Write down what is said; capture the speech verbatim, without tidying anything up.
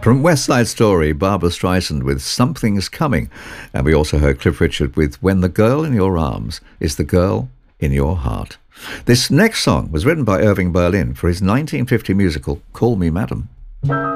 From West Side Story, Barbra Streisand with Something's Coming. And we also heard Cliff Richard with When the Girl in Your Arms is the Girl in Your Heart. This next song was written by Irving Berlin for his nineteen fifty musical Call Me Madam.